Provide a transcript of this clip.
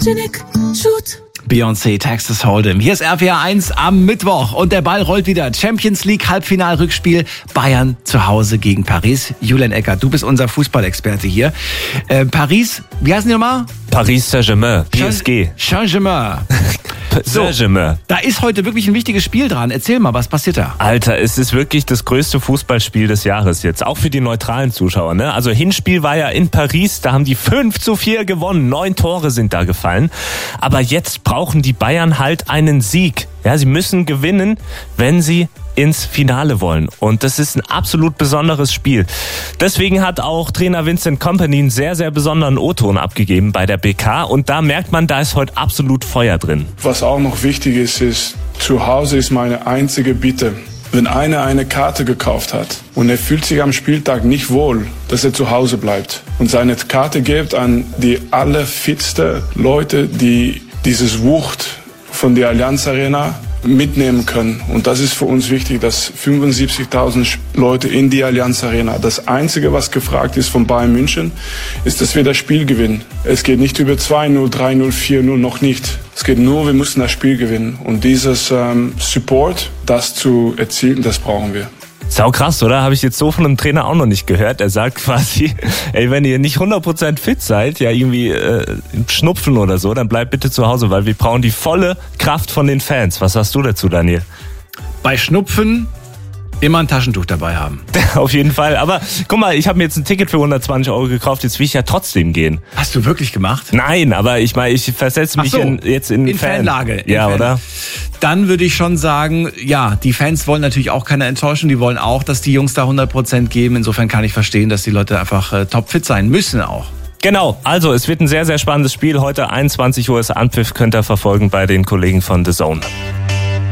Photogenic, shoot. Beyoncé, Texas Hold'em. Hier ist RPR 1 am Mittwoch und der Ball rollt wieder. Champions League Halbfinalrückspiel. Bayern zu Hause gegen Paris. Julian Eckert, du bist unser Fußballexperte hier. Paris, wie heißen die nochmal? Paris Saint-Germain, PSG. Saint-Germain. Saint-Germain. Da ist heute wirklich ein wichtiges Spiel dran. Erzähl mal, was passiert da? Alter, es ist wirklich das größte Fußballspiel des Jahres jetzt. Auch für die neutralen Zuschauer, ne? Also Hinspiel war ja in Paris, da haben die 5-4 gewonnen. 9 Tore sind da gefallen. Aber jetzt brauchen die Bayern halt einen Sieg. Ja, sie müssen gewinnen, wenn sie ins Finale wollen. Und das ist ein absolut besonderes Spiel. Deswegen hat auch Trainer Vincent Kompany einen sehr, sehr besonderen O-Ton abgegeben bei der BK. Und da merkt man, da ist heute absolut Feuer drin. Was auch noch wichtig ist, zu Hause ist meine einzige Bitte. Wenn einer eine Karte gekauft hat und er fühlt sich am Spieltag nicht wohl, dass er zu Hause bleibt und seine Karte gibt an die allerfitste Leute, die dieses Wucht von der Allianz Arena mitnehmen können. Und das ist für uns wichtig, dass 75.000 Leute in die Allianz Arena. Das Einzige, was gefragt ist von Bayern München, ist, dass wir das Spiel gewinnen. Es geht nicht über 2-0, 3-0, 4-0, noch nicht. Es geht nur, wir müssen das Spiel gewinnen. Und dieses Support, das zu erzielen, das brauchen wir. Sau krass, oder? Habe ich jetzt so von einem Trainer auch noch nicht gehört. Er sagt quasi, ey, wenn ihr nicht 100% fit seid, ja irgendwie Schnupfen oder so, dann bleibt bitte zu Hause, weil wir brauchen die volle Kraft von den Fans. Was sagst du dazu, Daniel? Bei Schnupfen immer ein Taschentuch dabei haben. Auf jeden Fall. Aber guck mal, ich habe mir jetzt ein Ticket für 120 € gekauft, jetzt will ich ja trotzdem gehen. Hast du wirklich gemacht? Nein, aber ich meine, ich versetze mich jetzt in Fanlage. Ja, oder? Dann würde ich schon sagen, ja, die Fans wollen natürlich auch keine Enttäuschung, die wollen auch, dass die Jungs da 100% geben. Insofern kann ich verstehen, dass die Leute einfach topfit sein müssen auch. Genau, also es wird ein sehr, sehr spannendes Spiel. Heute 21 Uhr ist Anpfiff, könnt ihr verfolgen bei den Kollegen von The Zone.